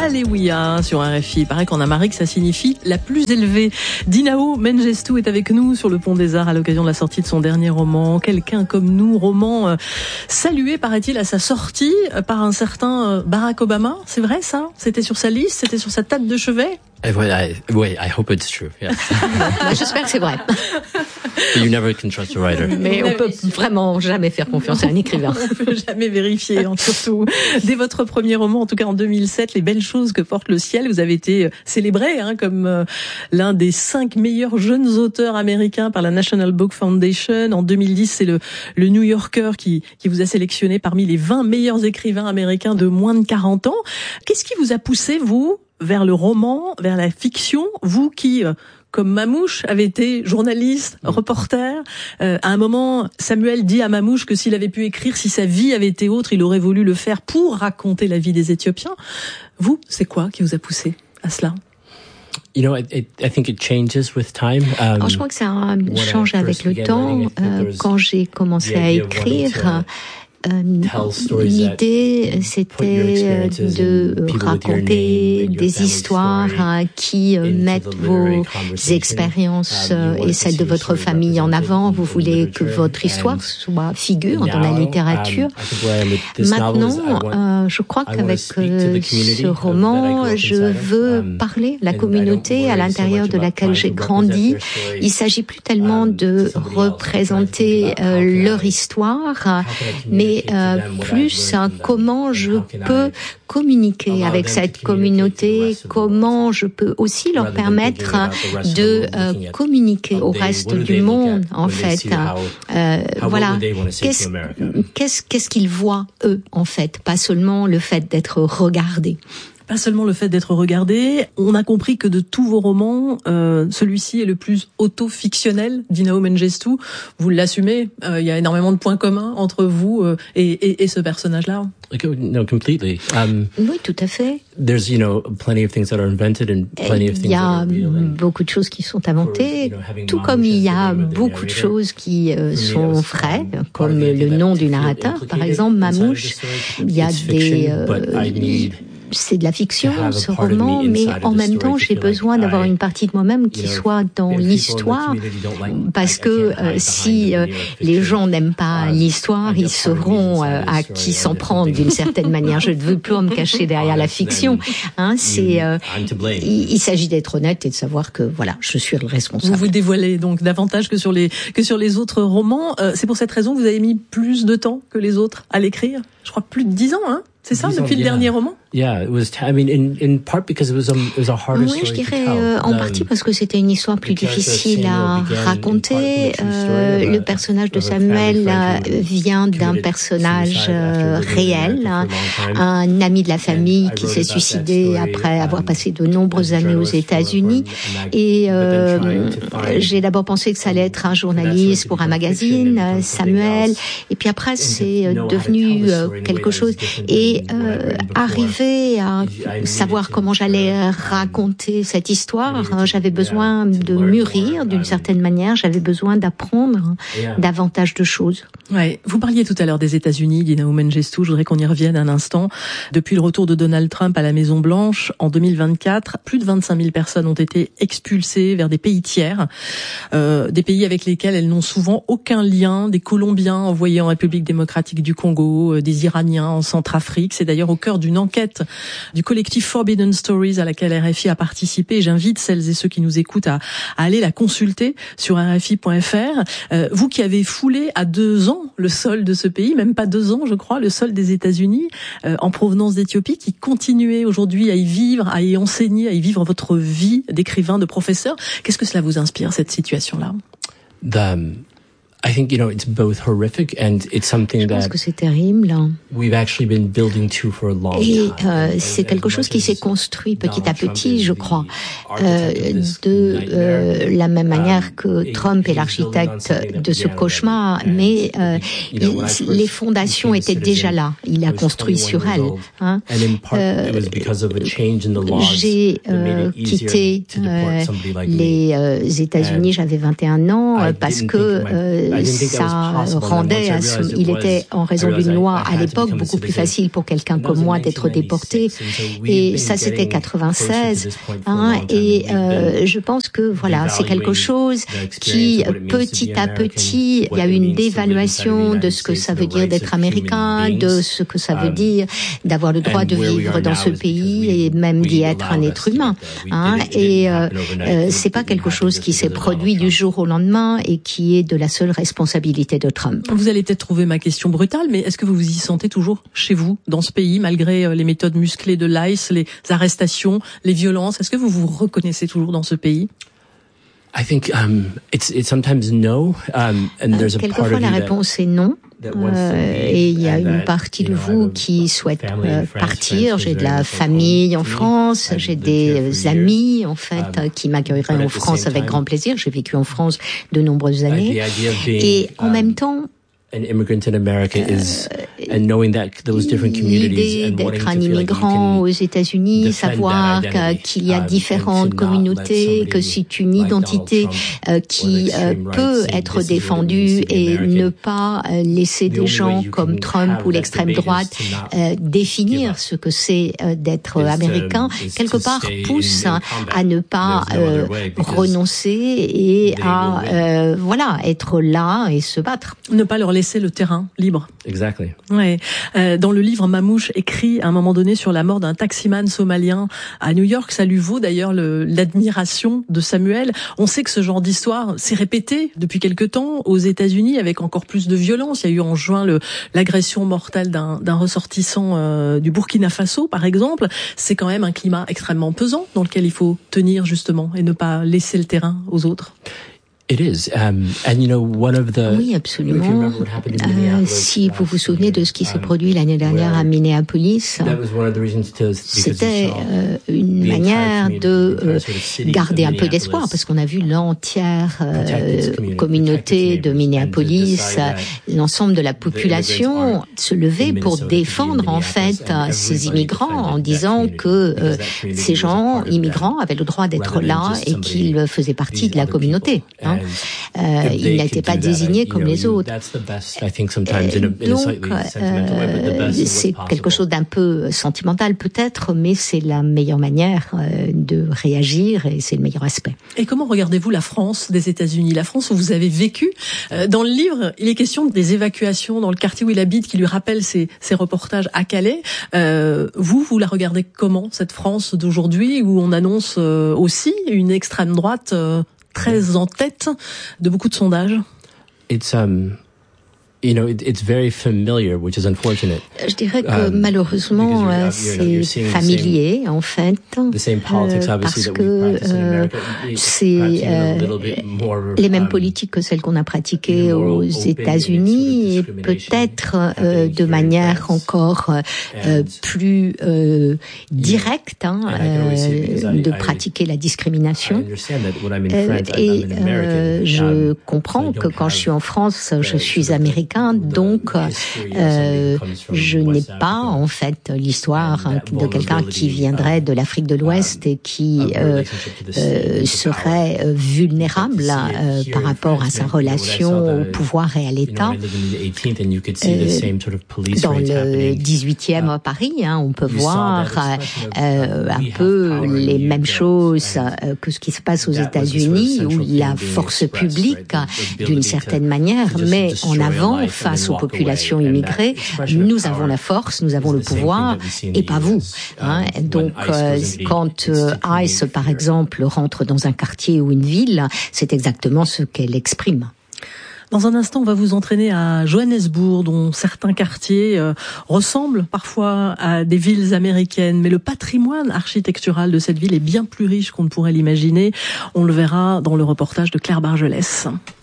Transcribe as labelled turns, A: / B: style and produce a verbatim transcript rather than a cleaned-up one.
A: Alléluia sur R F I. Il paraît qu'en amharique, ça signifie la plus élevée. Dinao Mengestou est avec nous sur le Pont des Arts à l'occasion de la sortie de son dernier roman. Quelqu'un comme nous, roman euh, salué, paraît-il, à sa sortie euh, par un certain euh, Barack Obama. C'est vrai ça? C'était sur sa liste? C'était sur sa table de chevet?
B: Oui, I, I, I hope it's true. Yes.
C: J'espère que c'est vrai.
B: But you never can trust a writer.
C: Mais on peut vraiment jamais faire confiance à un écrivain.
A: On peut jamais vérifier, hein, surtout. Dès votre premier roman, en tout cas en deux mille sept, Les belles choses que porte le ciel, vous avez été célébré hein, comme euh, l'un des cinq meilleurs jeunes auteurs américains par la National Book Foundation. En deux mille dix, c'est le, le New Yorker qui, qui vous a sélectionné parmi les vingt meilleurs écrivains américains de moins de quarante ans. Qu'est-ce qui vous a poussé, vous, vers le roman, vers la fiction, vous qui, euh, comme Mamouche, avez été journaliste, reporter. Euh, à un moment, Samuel dit à Mamouche que s'il avait pu écrire, si sa vie avait été autre, il aurait voulu le faire pour raconter la vie des Éthiopiens. Vous, c'est quoi qui vous a poussé à cela?
B: You know, it, it, I think it changes with time. Um,
C: Alors, je crois que ça change avec le temps. Euh, quand j'ai commencé à écrire, Euh, l'idée, c'était de raconter des histoires qui mettent vos expériences et celles de votre famille en avant. Vous voulez que votre histoire soit figure dans la littérature. Maintenant, euh, je crois qu'avec euh, ce roman, je veux parler la communauté à l'intérieur de laquelle j'ai grandi. Il s'agit plus tellement de représenter euh, leur histoire, mais Euh, plus hein, comment je peux communiquer avec cette communauté, comment je peux aussi leur permettre de euh, communiquer au reste du monde, en fait. Euh, voilà, qu'est-ce, qu'est-ce, qu'est-ce qu'ils voient, eux, en fait, pas seulement le fait d'être regardés.
A: Pas seulement le fait d'être regardé, on a compris que de tous vos romans, euh, celui-ci est le plus auto-fictionnel, Dinao Mengestou. Vous l'assumez, euh, il y a énormément de points communs entre vous euh, et, et, et ce personnage-là.
B: No, completely. Um,
C: oui, tout à fait.
B: There's, you know, plenty of things that are invented and plenty of things.
C: Il y a
B: that are real
C: beaucoup de choses qui sont inventées, tout comme il y a beaucoup de choses qui euh, sont vraies, comme le nom du narrateur, par exemple, Mamouche. Il y a des euh, c'est de la fiction, ce roman, mais en même temps, j'ai besoin d'avoir une partie de moi-même qui soit dans l'histoire, parce que euh, si euh, les gens n'aiment pas l'histoire, ils sauront euh, à qui s'en prendre d'une certaine manière. Je ne veux plus me cacher derrière la fiction. Hein, c'est, euh, il, il s'agit d'être honnête et de savoir que voilà, je suis le responsable.
A: Vous vous dévoilez donc davantage que sur les que sur les autres romans. Euh, c'est pour cette raison que vous avez mis plus de temps que les autres à l'écrire. Je crois plus de dix ans, hein. C'est ça, depuis le dernier roman?
B: Yeah, it was. I mean, in in part because it was a it was a harder story to tell.
C: Oui, je dirais euh, en partie parce que c'était une histoire plus difficile à raconter. Euh, le personnage de Samuel euh, vient d'un personnage euh, réel, hein, un ami de la famille qui s'est suicidé après avoir passé de nombreuses années aux États-Unis. Et euh, j'ai d'abord pensé que ça allait être un journaliste pour un magazine, Samuel. Et puis après, c'est devenu euh, quelque chose. Et euh, arriver à savoir comment j'allais raconter cette histoire, j'avais besoin de mûrir d'une certaine manière, j'avais besoin d'apprendre davantage de choses.
A: Ouais, vous parliez tout à l'heure des États-Unis, Dinao Mengestou, je voudrais qu'on y revienne un instant. Depuis le retour de Donald Trump à la Maison Blanche en deux mille vingt-quatre, plus de vingt-cinq mille personnes ont été expulsées vers des pays tiers, euh, des pays avec lesquels elles n'ont souvent aucun lien, des Colombiens envoyés en République démocratique du Congo, euh, des Iraniens en Centrafrique. C'est d'ailleurs au cœur d'une enquête du collectif Forbidden Stories à laquelle R F I a participé. J'invite celles et ceux qui nous écoutent à, à aller la consulter sur R F I point F R. Euh, vous qui avez foulé à deux ans le sol de ce pays, même pas deux ans je crois, le sol des États-Unis, euh, en provenance d'Éthiopie, qui continuez aujourd'hui à y vivre, à y enseigner, à y vivre votre vie d'écrivain, de professeur. Qu'est-ce que cela vous inspire, cette situation-là?
B: The, I think, you know, it's both horrific and it's something
C: Je pense
B: that
C: que c'est terrible.
B: we've actually been building to for a long
C: Et
B: time.
C: euh, c'est quelque chose qui s'est construit petit à petit, je crois, euh, de euh, la même manière que Trump est l'architecte de ce cauchemar, mais euh, il, les fondations étaient déjà là. Il a construit sur elles. Hein. Euh, j'ai euh, quitté euh, les euh, États-Unis, j'avais vingt et un ans, parce que euh, ça rendait, à ce, il était en raison d'une loi à l'époque beaucoup plus facile pour quelqu'un comme moi d'être déporté. Et ça, c'était quatre-vingt-seize. Hein, et euh, je pense que voilà, c'est quelque chose qui, petit à petit, il y a eu une dévaluation de ce que ça veut dire d'être américain, de ce que ça veut dire d'avoir le droit de vivre dans ce pays et même d'y être un être humain. Hein, et euh, euh, c'est pas quelque chose qui s'est produit du jour au lendemain et qui est de la seule responsabilité de Trump.
A: Vous allez peut-être trouver ma question brutale, mais est-ce que vous vous y sentez toujours chez vous, dans ce pays, malgré les méthodes musclées de l'I C E, les arrestations, les violences? Est-ce que vous vous reconnaissez toujours dans ce pays?
B: I think um, it's it's sometimes no, um, and there's a part of you that
C: Quelquefois la réponse est non. Euh, et il y a une partie de vous qui souhaite euh, partir. J'ai de la famille en France, j'ai des amis en fait qui m'accueilleraient en France avec grand plaisir. J'ai vécu en France de nombreuses années. Et en même temps,
B: an immigrant in America is, and knowing that those different communities and wanting to
C: d'être un immigrant aux États-Unis, savoir qu'il y a différentes communautés, que c'est une identité qui peut être défendue et ne pas laisser des gens comme Trump ou l'extrême droite définir ce que c'est d'être américain, quelque part pousse à ne pas renoncer et à voilà être là et se battre.
A: Ne pas leur laisser le terrain libre.
B: Exactly.
A: Ouais. Euh, dans le livre, Mamouche écrit à un moment donné sur la mort d'un taximan somalien à New York. Ça lui vaut d'ailleurs le, l'admiration de Samuel. On sait que ce genre d'histoire s'est répété depuis quelque temps aux États-Unis avec encore plus de violence. Il y a eu en juin le, l'agression mortelle d'un, d'un ressortissant euh, du Burkina Faso, par exemple. C'est quand même un climat extrêmement pesant dans lequel il faut tenir justement et ne pas laisser le terrain aux autres.
B: It is, um, and you know, one of the.
C: Oui, absolument. Euh, si vous vous souvenez de ce qui s'est produit l'année dernière à Minneapolis, c'était euh, une manière de euh, garder un peu d'espoir, parce qu'on a vu l'entière euh, communauté de Minneapolis, l'ensemble de la population se lever pour défendre en fait ces immigrants en disant que euh, ces gens immigrants avaient le droit d'être là et qu'ils faisaient partie de la communauté. Hein. Euh, il n'était pas désigné comme les autres. Et donc, euh, c'est quelque chose d'un peu sentimental peut-être, mais c'est la meilleure manière euh, de réagir et c'est le meilleur aspect.
A: Et comment regardez-vous la France des États-Unis, la France où vous avez vécu? Dans le livre, il est question des évacuations dans le quartier où il habite, qui lui rappelle ses, ses reportages à Calais. Euh, vous, vous la regardez comment, cette France d'aujourd'hui, où on annonce euh, aussi une extrême droite euh, très en tête de beaucoup de sondages?
B: It's um You know, it, it's very familiar, which is unfortunate.
C: Je dirais que um, malheureusement, euh, c'est familier en fait, euh, parce que euh, c'est euh, les mêmes politiques que celles qu'on a pratiquées aux États-Unis, et peut-être euh, de manière encore euh, plus euh, directe, hein, euh, de pratiquer la discrimination. Euh, et euh, je comprends que quand je suis en France, je suis américain. Donc, euh, je n'ai pas en fait l'histoire de quelqu'un qui viendrait de l'Afrique de l'Ouest et qui euh, euh, serait vulnérable euh, par rapport à sa relation au pouvoir et à l'État. Euh, dans le dix-huitième à Paris, hein, on peut voir euh, un peu les mêmes choses que ce qui se passe aux États-Unis, où la force publique, d'une certaine manière, met en avant face aux populations immigrées, nous avons la force, nous avons le pouvoir, et pas vous. Hein. Donc, euh, quand euh, I C E, par exemple, rentre dans un quartier ou une ville, c'est exactement ce qu'elle exprime.
A: Dans un instant, on va vous entraîner à Johannesburg, dont certains quartiers euh, ressemblent parfois à des villes américaines. Mais le patrimoine architectural de cette ville est bien plus riche qu'on ne pourrait l'imaginer. On le verra dans le reportage de Claire Bargelès.